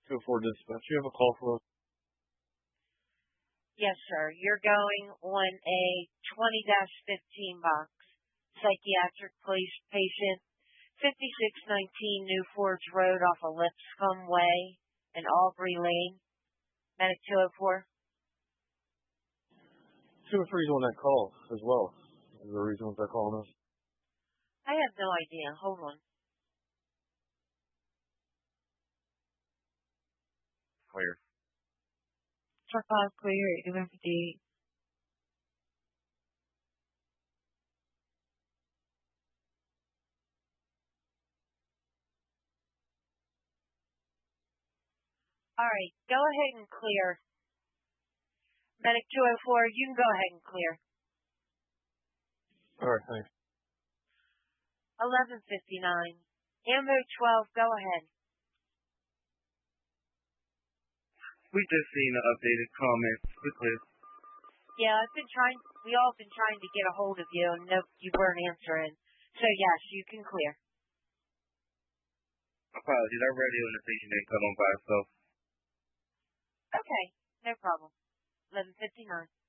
204 dispatch. You have a call for us? Yes, sir. You're going on a 20-15 box. Psychiatric police patient, 5619 New Forge Road off of Lipscomb Way and Aubrey Lane. Medic 204. 203 is on that call as well. Is there a reason why they're calling us? I have no idea. Hold on. Clear. Truck off clear, 8158. All right, go ahead and clear. Medic 204, you can go ahead and clear. All right, thanks. 1159. Ammo 12, go ahead. We just seen the updated comments. We're clear. Yeah, we all been trying to get a hold of you, and nope, you weren't answering. So yes, you can clear. Apologies, our radio in the station didn't come on by itself. Okay, no problem. 1159.